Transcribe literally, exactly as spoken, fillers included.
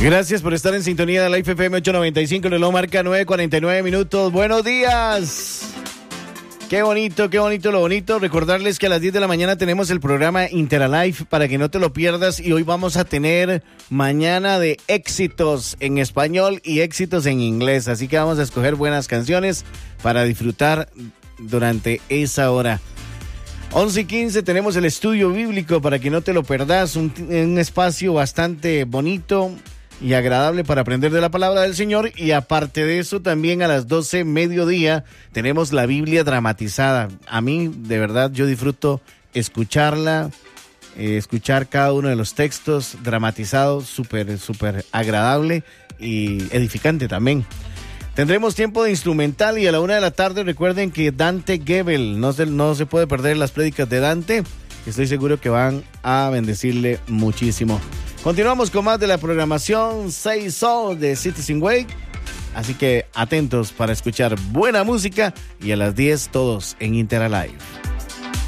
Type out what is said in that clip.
Gracias por estar en sintonía de la Life F M ocho noventa y cinco, el reloj marca nueve cuarenta y nueve minutos. Buenos días. Qué bonito, qué bonito, lo bonito. Recordarles que a las diez de la mañana tenemos el programa Interalife para que no te lo pierdas. Y hoy vamos a tener mañana de éxitos en español y éxitos en inglés. Así que vamos a escoger buenas canciones para disfrutar durante esa hora. once y quince tenemos el estudio bíblico para que no te lo perdas. Un, un espacio bastante bonito y agradable para aprender de la palabra del Señor. Y aparte de eso, también a las doce, mediodía, tenemos la Biblia dramatizada. A mí, de verdad, yo disfruto escucharla, eh, escuchar cada uno de los textos dramatizados, súper, súper agradable y edificante también. Tendremos tiempo de instrumental y a la una de la tarde recuerden que Dante Gebel, no se, no se puede perder las prédicas de Dante. Estoy seguro que van a bendecirle muchísimo. Continuamos con más de la programación Say So de Citizen Way. Así que atentos para escuchar buena música y a las diez todos en Interalife.